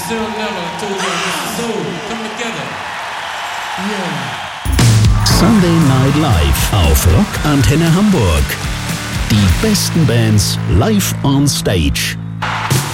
still never told you this soul come together. Sunday Night Live auf Rock Antenne Hamburg. Die besten Bands live on stage.